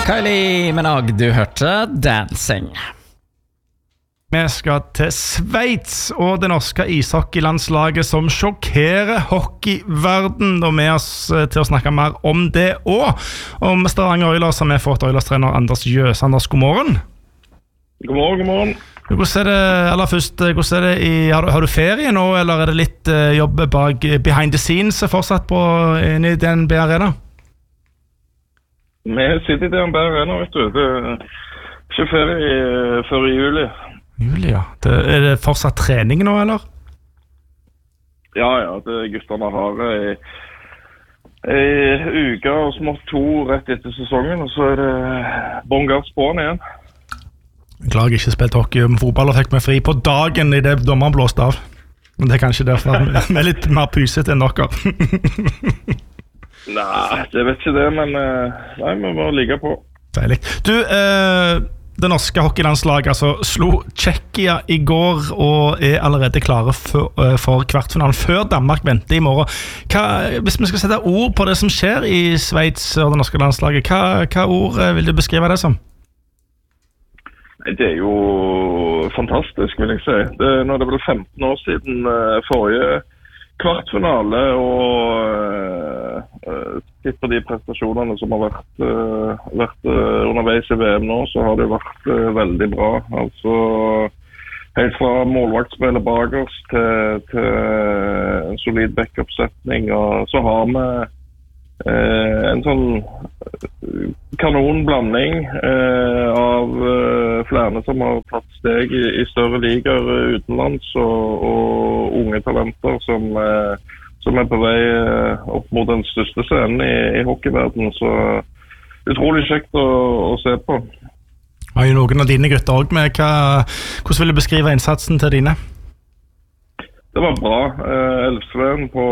Kylie Minogue, du hørte Dancing. Vi skal til Sveits og det norske ishockeylandslaget som sjokkerer hockeyverden. Og med oss til å snakke mer om det og om Stavanger Oilers har vi fått Oilers-trener Anders Jøs. Anders, god morgen. God morgen, god morgen. Hvordan er det, aller først, hvordan er det har du ferie nå, eller er det litt jobb bak behind the scenes fortsatt på inne i DNB Arena? Vi sitter i DNB Arena, vet du. Det er ikke ferie før i juli. Juli, ja. Er det fortsatt trening nå, eller? Ja, gutterne har en uke og smått 2 rett etter sesongen, og så er det bånn gass på'n igjen. Jeg har ikke spilt hockey med fotball og fikk meg fri på dagen i det dommeren blåste av. Men det er kanskje derfor vi er litt mer pyset enn dere. Nei, det vet ikke det, men nei, vi må ligge på. Deilig. Du, det norske hockeylandslaget altså, slo Tsjekkia i går og er allerede klare for kvartfinalen før Danmark venter i morgen. Hvis vi skal sette ord på det som skjer i Sveits og det norske landslaget, hva ord vil du beskrive det som? Det er jo fantastisk, vil jeg si. Nå er det vel 15 år siden forrige kvartfinale, og sett på de prestasjonene som har vært underveis i VM nå, så har det vært veldig bra. Altså, helt fra målvaktspillet bak oss til en solid backup-setning, og så har vi en sånn kanonblanding av flere som har tatt steg i større ligaer utenlands og unge talenter som er på vei opp mot den største scenen i hockeyverdenen, så utrolig kjekt å se på. Har jo noen av dine gutter også med, hvordan vil du beskrive innsatsen til dine? Det var bra. Elfsveen på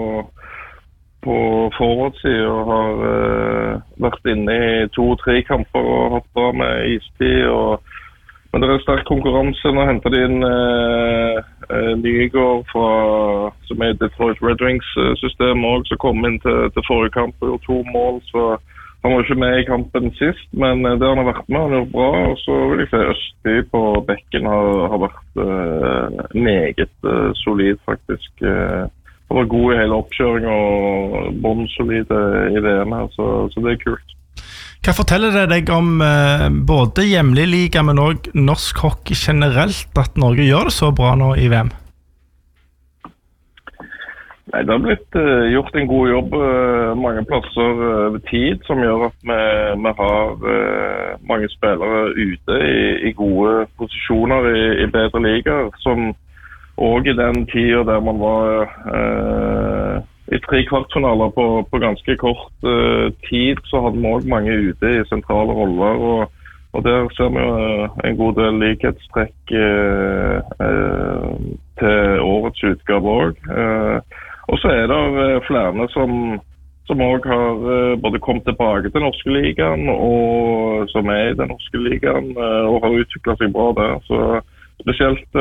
forward-siden og har vært inne i 2-3 kamper og hatt bra med istid. Men det er sterk konkurranse. Nå hentet de inn Nygård som er i Detroit Red Wings-systemet også, som kom inn til forrige kamp og gjorde 2 mål. Så han var ikke med i kampen sist, men det han har vært med, han har gjort bra. Og så vil jeg si Østby på bekken har vært meget solid, faktisk. Han var god i hele oppkjøringen og båndsolid i VM her, så det er kult. Hva forteller det deg om både hjemlig liga, men også norsk hockey generelt, at Norge gjør det så bra nå i VM? Nei, det har blitt gjort en god jobb mange plasser over tid, som gjør at vi har mange spillere ute i gode posisjoner i bedre ligaer, som og i den tiden der man var i 3 kvartfinaler på ganske kort tid, så hadde vi også mange ute i sentrale roller, og der ser vi en god del likhetstrekk til årets utgave også. Og så er det flere som også har både kommet tilbake til norske ligaen, og som er i den norske ligaen, og har utviklet seg bra der, så spesielt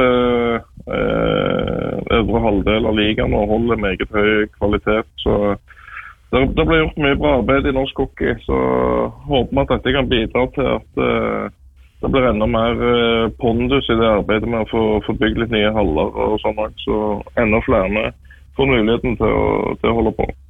øvre halvdel av ligaen og holder meget høy kvalitet, så det ble gjort mye bra arbeid i norsk hockey, så håper vi at dette kan bidra til at det blir enda mer pondus i det arbeidet med å få bygd litt nye haller og sånn, så enda flere får muligheten til å holde på.